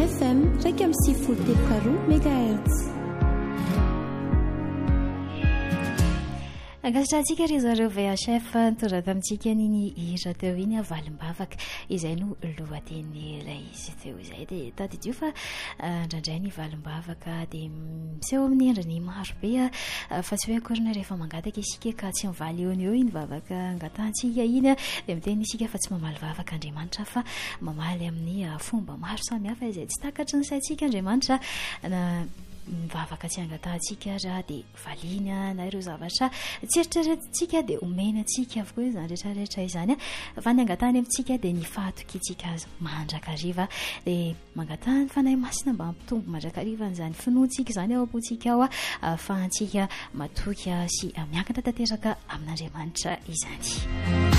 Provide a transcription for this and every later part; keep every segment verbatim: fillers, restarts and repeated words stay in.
F M iraika amby sivifolo teboka roa megahertz. Ankasantsika ry zareo V H F nitondra tamintsika niny hira teo iny avalim-bavaka izay no lohateny ilay izy teo izay dia tadidio fa indraindray ny valim-bavaka dia miseho amin'ny endriny maro be fa tsy hoe akorina rehefa mangataka isika ka tsy mivaly eo ny eo iny vavaka angatantsika iny dia miteny isika fa tsy mamaly vavaka Andriamanitra fa mamaly amin'ny fomba maro samihafa izay tsy takatry ny saintsika Andriamanitra na mivavaka tsy angatantsika raha dia valiana na ireo zavatra tsieritreretintsika dia omena antsika avokoa izany rehetrarehetra izany fa ny angatany amintsika dia ny fahatokitsika azy mandrakariva dia mangatany fanahy masina mba hampitombo mandrakariva n'izany finoantsika izany ao am-pontsika ao ahafahantsika matoky sy miankina tanteraka amin'Andriamanitra izany.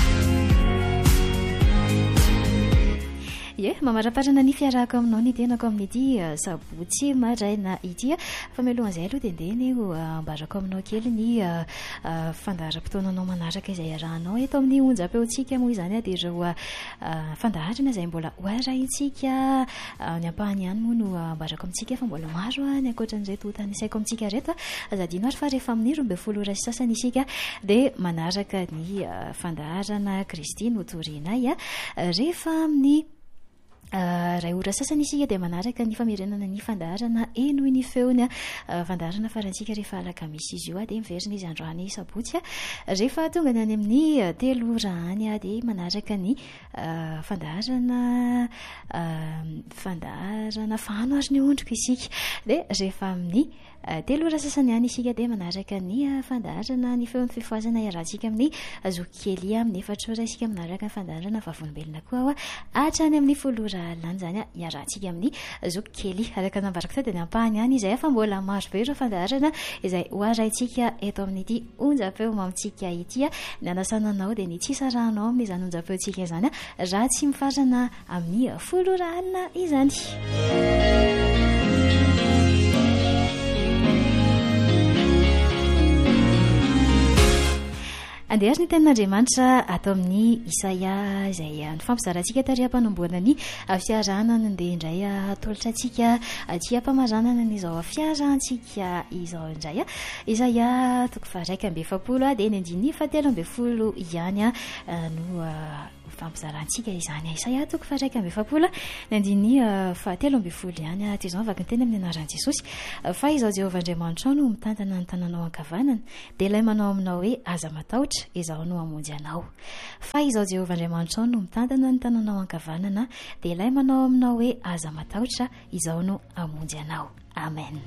Ye, mamaraparana ny fiarako aminao ny tenako amin'ity sabotsy maraina ity fa mialohan'izay aloha dia ndeny ambarako aminao kely ny fandaharam-potoananao manaraka izay arahanao eto amin'ny onjam-peontsika moa izany dia ireo fandaharana izay mbola hoarahintsika ny ampahany ihany moa no ambarako amintsika fa mbola maro ny ankoatran'izay totanisaiko amintsika reto azadino ary fa rehefa amin'ny roa ambin'ny folo ora sy sasany isika dia manaraka ny fandaharana Kristine Otorinay rehefa amin'ny ray ora sasany isika dia manaraka ny famerenana ny fandaharana eno ny feony fandaharana farantsika rehefa alakamisy izy io dia miverina izy androany sabotsy rehefa tonga ny any amin'ny telo ora any dia manaraka ny fandaharana fandaharana fano ary ny ondriko isika dia rehefa amin'ny telo ora sasany any isika dia manaraka ny fandaharana ny feon'ny fifoazana iarahantsika amin'ny zokely amin'ny efatra ora isika manaraka ny fandaharana vavolombelona koa ao hatrany amin'ny folo ora lany zany iarahantsika amin'ny zokely araka nambarako tao dia ny ampahany any izay fa mbola maro be ireo fandaharana izay hoarahintsika eto amin'ity onjam-peo mamintsika ity ny anasananao dia ny tsisa rahanao amin'izany onjam-peontsika izany raha tsy mifarana amin'ny folo ora alina izany. Andeha ny tenin'Andriamanitra atao amin'ny Isaia izay ny fampizarantsika tariam-panomboana ny fiaranana dia indray atolotra antsika aty ampamaranana n'izao fiarantsika izao indray Isaia toko faha iraika amby efapolo dia ny andiny fahatelo amby folo ihany no fampizarantsika izany Isaia toko faha iraika amby efapolo ny andiny fahatelo amby folo ihany ty izao avaky ny teny amin'ny anaran'i Jesosy fa izao Jehovah Andriamanitra no mitantana ny tananao ankavanana dia ilay manao aminao hoe aza matahotra izaho no hamonjy anao fa izao Jehovah Andriamanitra no mitantana ny tananao ankavanana dia ilay manao aminao hoe aza matahotra izaho no hamonjy anao. Amen.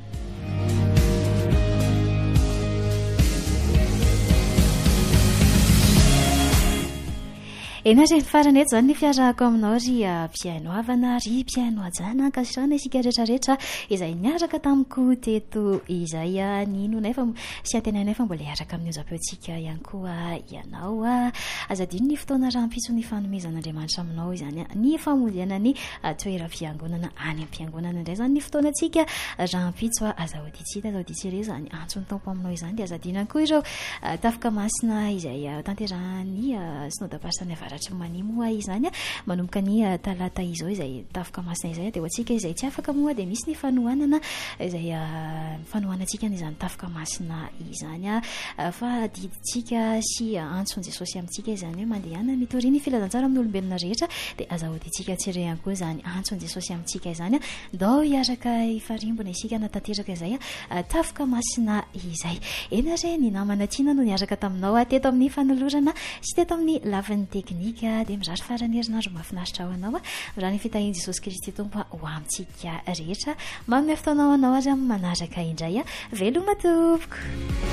Ena reny farany eto izany ny fiarahako aminao ry mpiaino havana ry mpiaino ajana ankasitrana isika rehetrarehetra izay niaraka tamiko teto izay ny nona efa sy antenanay fa mbola hiaraka amin'ny onjam-peontsika ihany koa ianao azadino ny fotoana rahampitso ny fanomezan'Andriamanitra aminao izany ny famonjena ny toeram-piangonana any am-piangonana indray izany ny fotoanantsika rahampitso azahoditsita azahoditsire izany antsony tompo aminao izany dia azadino ihany koa ireo tafika masina izay tanterahany synodam-paritany avaratra manimo izany manomboka ny talata izao izay tafika masina izay dia hoantsika izay tsy afaka moa dia misy ny fanohanana izay fanohanantsika n'izany tafika masina izany fa diditsika sy antsony Jesosy amintsika izany hoe mandehana mitoriny filazantsara amin'ny olombelona rehetra dia azahoditsika tsirey ihany koa izany antsony Jesosy amintsika izany ndao hiaraka ifarimbona isika natanteraka izay tafika masina izay. Ena re ny namana tiana no niaraka taminao teto amin'ny fanolorana sy teto amin'ny lavin'ny teknika dia mirary farany herinandro mahafinaritra ao anao raha ny fitahian Jesosy Kristy tompo ho amintsika rehetra manome fotoanao anao ary amin'ny manaraka indray veloma tompoko.